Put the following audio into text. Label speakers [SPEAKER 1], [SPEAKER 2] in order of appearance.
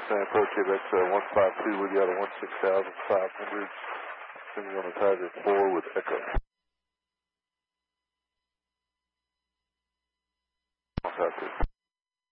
[SPEAKER 1] San approach ABX 152 with you out of 16,500. Sending on a Tiger 4 with Echo. 152.